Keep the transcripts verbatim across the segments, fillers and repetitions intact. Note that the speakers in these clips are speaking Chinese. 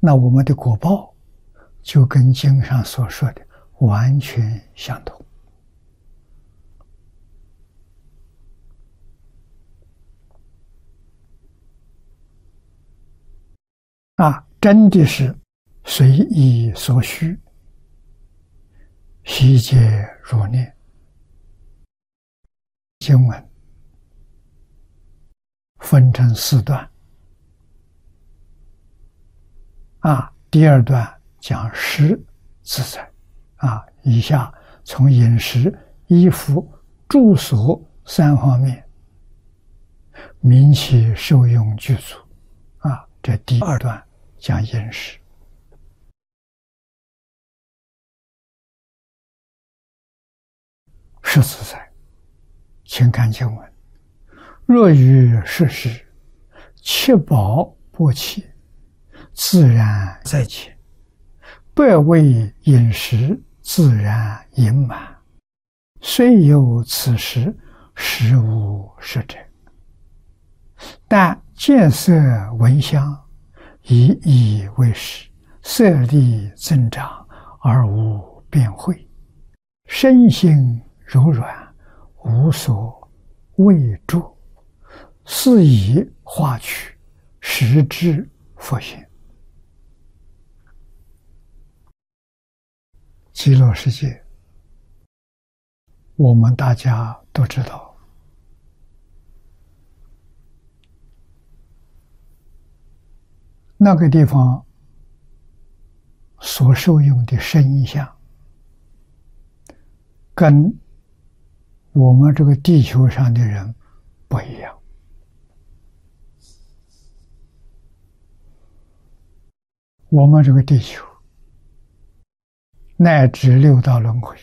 那我们的果报就跟经上所说的完全相同。啊，真的是随意所需，悉皆如念。经文分成四段。啊，第二段讲食自在。啊，以下从饮食、衣服、住所三方面，明其受用具足。啊，这第二段讲饮食。食自在，请看经文：若于食时，七宝不弃，自然在前；百味饮食，自然盈满。虽有此时，实无是者。但见色闻香，以以为食，色力增长，而无变慧，身心柔软，无所畏著，是以化取，实质佛性。极乐世界，我们大家都知道，那个地方所受用的身相，跟我们这个地球上的人不一样。我们这个地球乃至六道轮回，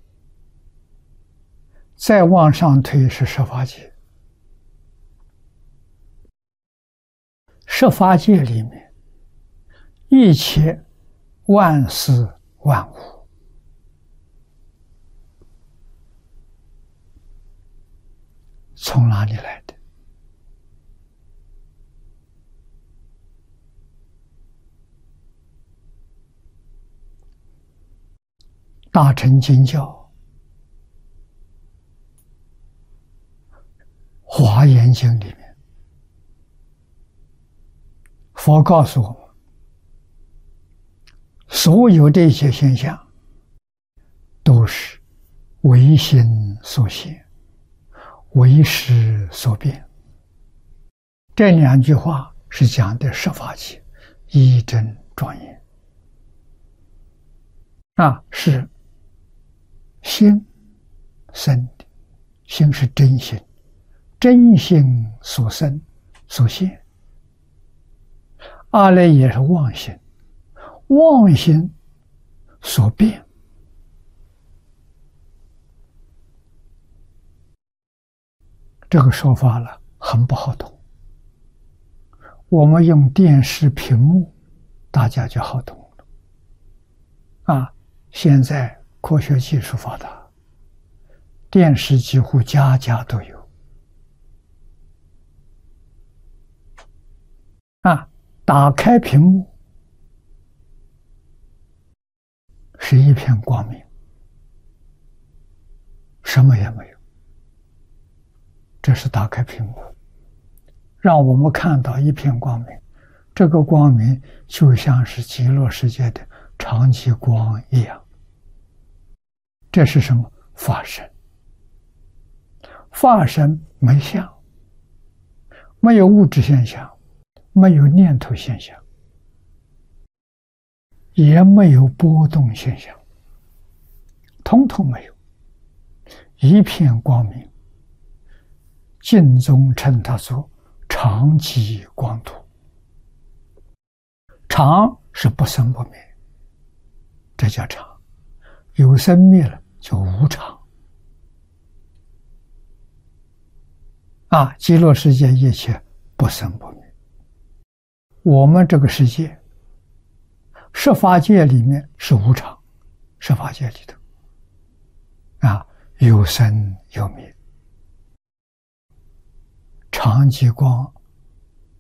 再往上推是十法界。十法界里面，一切万事万物，从哪里来的？大乘经教华严经里面，佛告诉我们，所有这些现象都是唯心所现，为识所变。这两句话是讲的十法界一真庄严。啊，是心生的，心是真心，真心所生所现。二类也是妄心，妄心所变。这个说法了很不好懂，我们用电视屏幕，大家就好懂了。啊，现在科学技术发达，电视几乎家家都有。啊，打开屏幕是一片光明，什么也没有。这是打开屏幕，让我们看到一片光明。这个光明就像是极乐世界的常寂光一样。这是什么？法身。法身没相，没有物质现象，没有念头现象，也没有波动现象，统统没有，一片光明。净宗称它做常寂光土。常是不生不灭，这叫常；有生灭了就无常。啊，极乐世界一切不生不灭。我们这个世界，十法界里面是无常，十法界里头，啊，有生有灭。常寂光